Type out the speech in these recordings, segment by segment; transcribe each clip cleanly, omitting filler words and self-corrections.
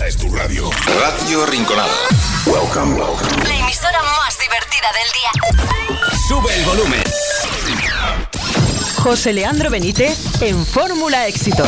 Esta es tu radio. Radio Rinconada. Welcome. La emisora más divertida del día. Sube el volumen. José Leandro Benítez en Fórmula Éxitos.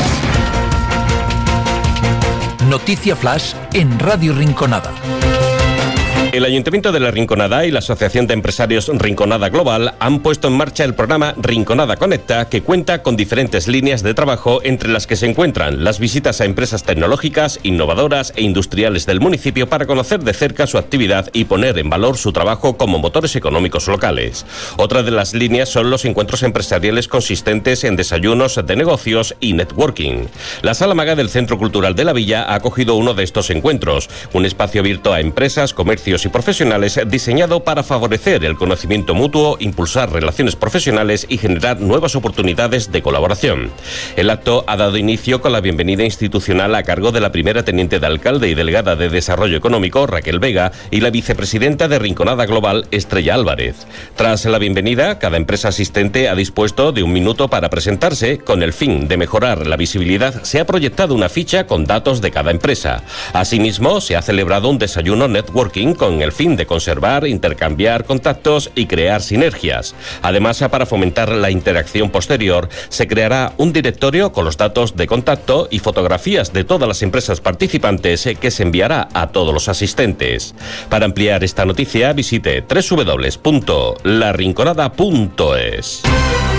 Noticia Flash en Radio Rinconada. El Ayuntamiento de la Rinconada y la Asociación de Empresarios Rinconada Global han puesto en marcha el programa Rinconada Conecta, que cuenta con diferentes líneas de trabajo, entre las que se encuentran las visitas a empresas tecnológicas, innovadoras e industriales del municipio para conocer de cerca su actividad y poner en valor su trabajo como motores económicos locales. Otra de las líneas son los encuentros empresariales consistentes en desayunos de negocios y networking. La Sala Maga del Centro Cultural de la Villa ha acogido uno de estos encuentros, un espacio abierto a empresas, comercios y profesionales diseñado para favorecer el conocimiento mutuo, impulsar relaciones profesionales y generar nuevas oportunidades de colaboración. El acto ha dado inicio con la bienvenida institucional a cargo de la primera teniente de alcalde y delegada de Desarrollo Económico, Raquel Vega, y la vicepresidenta de Rinconada Global, Estrella Álvarez. Tras la bienvenida, cada empresa asistente ha dispuesto de un minuto para presentarse. Con el fin de mejorar la visibilidad, se ha proyectado una ficha con datos de cada empresa. Asimismo, se ha celebrado un desayuno networking con el fin de conservar, intercambiar contactos y crear sinergias. Además, para fomentar la interacción posterior, se creará un directorio con los datos de contacto y fotografías de todas las empresas participantes que se enviará a todos los asistentes. Para ampliar esta noticia, visite www.larinconada.es.